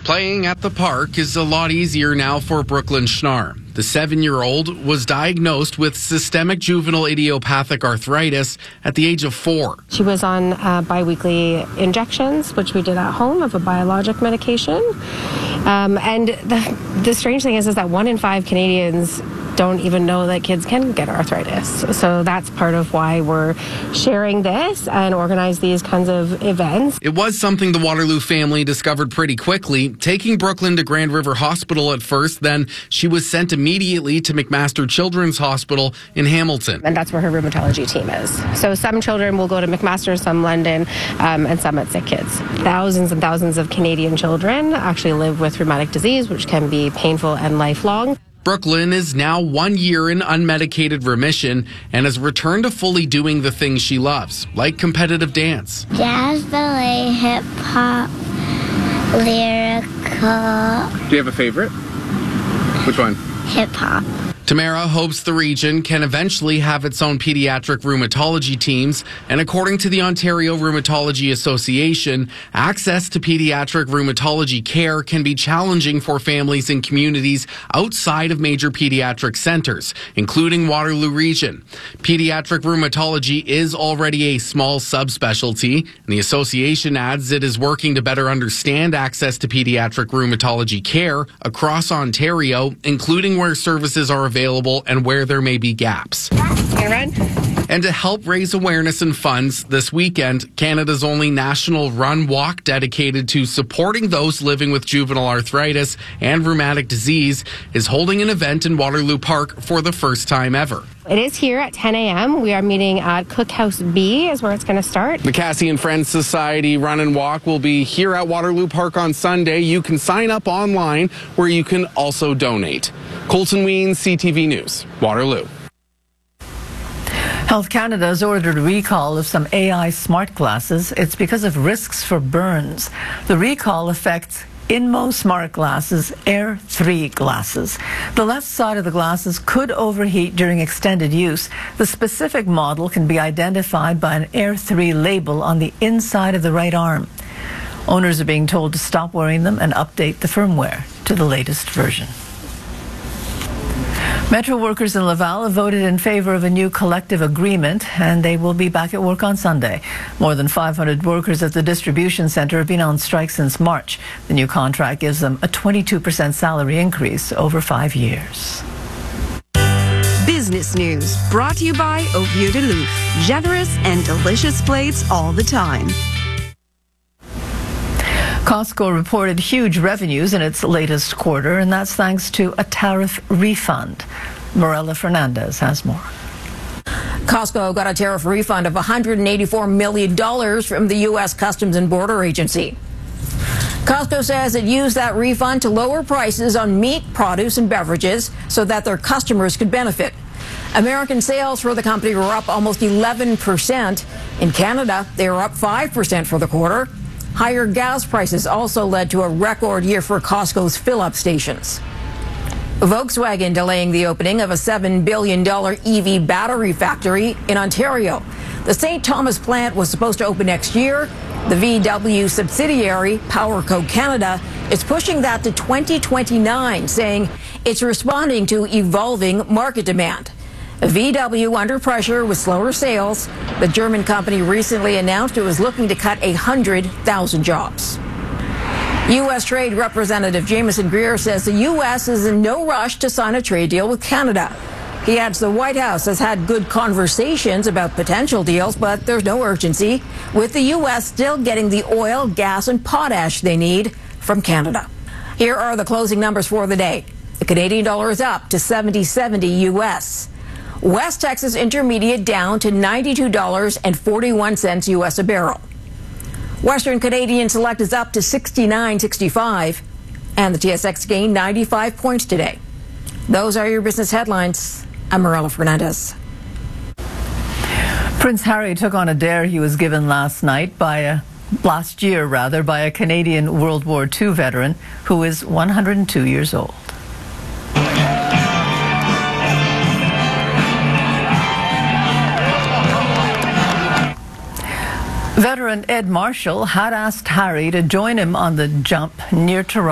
Playing at the park is a lot easier now for Brooklyn Schnarr. The 7-year-old was diagnosed with systemic juvenile idiopathic arthritis at the age of 4. She was on biweekly injections, which we did at home, of a biologic medication. And the strange thing is that 1 in 5 Canadians don't even know that kids can get arthritis. So that's part of why we're sharing this and organize these kinds of events. It was something the Waterloo family discovered pretty quickly, taking Brooklyn to Grand River Hospital at first. Then she was sent immediately to McMaster Children's Hospital in Hamilton. And that's where her rheumatology team is. So some children will go to McMaster, some London, and some at Sick Kids. Thousands and thousands of Canadian children actually live with rheumatic disease, which can be painful and lifelong. Brooklyn is now 1 year in unmedicated remission and has returned to fully doing the things she loves, like competitive dance. Jazz, ballet, hip-hop, lyrical. Do you have a favorite? Which one? Hip-hop. Tamara hopes the region can eventually have its own pediatric rheumatology teams, and according to the Ontario Rheumatology Association, access to pediatric rheumatology care can be challenging for families in communities outside of major pediatric centers, including Waterloo Region. Pediatric rheumatology is already a small subspecialty, and the association adds it is working to better understand access to pediatric rheumatology care across Ontario, including where services are available and where there may be gaps. And to help raise awareness and funds, this weekend, Canada's only national run-walk dedicated to supporting those living with juvenile arthritis and rheumatic disease is holding an event in Waterloo Park for the first time ever. It is here at 10 a.m. We are meeting at Cookhouse B is where it's going to start. The Cassie and Friends Society Run and Walk will be here at Waterloo Park on Sunday. You can sign up online where you can also donate. Colton Ween, CTV News, Waterloo. Health Canada has ordered a recall of some AI smart glasses. It's because of risks for burns. The recall affects Inmo smart glasses, Air 3 glasses. The left side of the glasses could overheat during extended use. The specific model can be identified by an Air 3 label on the inside of the right arm. Owners are being told to stop wearing them and update the firmware to the latest version. Metro workers in Laval have voted in favor of a new collective agreement, and they will be back at work on Sunday. More than 500 workers at the distribution centre have been on strike since March. The new contract gives them a 22% salary increase over 5 years. Business News, brought to you by Au Vieux de Luc. Generous and delicious plates all the time. Costco reported huge revenues in its latest quarter, and that's thanks to a tariff refund. Morella Fernandez has more. Costco got a tariff refund of $184 million from the U.S. Customs and Border Agency. Costco says it used that refund to lower prices on meat, produce, and beverages so that their customers could benefit. American sales for the company were up almost 11%. In Canada, they were up 5% for the quarter. Higher gas prices also led to a record year for Costco's fill-up stations. Volkswagen delaying the opening of a $7 billion EV battery factory in Ontario. The St. Thomas plant was supposed to open next year. The VW subsidiary, PowerCo Canada, is pushing that to 2029, saying it's responding to evolving market demand. VW under pressure with slower sales. The German company recently announced it was looking to cut 100,000 jobs. U.S. Trade Representative Jameson Greer says the U.S. is in no rush to sign a trade deal with Canada. He adds the White House has had good conversations about potential deals, but there's no urgency, with the U.S. still getting the oil, gas, and potash they need from Canada. Here are the closing numbers for the day. The Canadian dollar is up to 70.70 U.S. West Texas Intermediate down to $92.41 U.S. a barrel. Western Canadian Select is up to 69.65, and the TSX gained 95 points today. Those are your business headlines. I'm Morella Fernandez. Prince Harry took on a dare he was given last year by a Canadian World War II veteran who is 102 years old. Veteran Ed Marshall had asked Harry to join him on the jump near Toronto.